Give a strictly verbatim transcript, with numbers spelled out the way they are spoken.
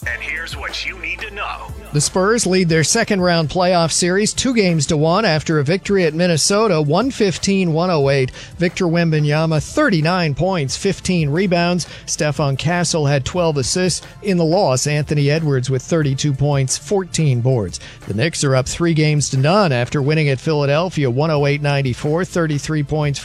And here's what you need to know. The Spurs lead their second-round playoff series two games to one after a victory at Minnesota, one fifteen to one oh eight. Victor Wembanyama, thirty-nine points, fifteen rebounds. Stephon Castle had twelve assists. In the loss, Anthony Edwards with thirty-two points, fourteen boards. The Knicks are up three games to none after winning at Philadelphia, one oh eight ninety-four, thirty-three points